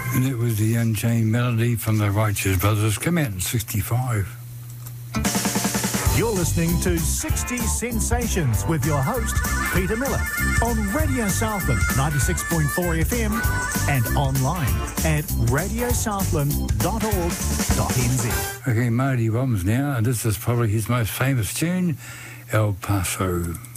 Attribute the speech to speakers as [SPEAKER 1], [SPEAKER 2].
[SPEAKER 1] And it was the Unchained Melody from the Righteous Brothers. Came out in 65.
[SPEAKER 2] You're listening to 60 Sensations with your host, Peter Miller, on Radio Southland 96.4 FM and online at radiosouthland.org.nz.
[SPEAKER 1] Okay, Marty Robbins now, and this is probably his most famous tune, El Paso.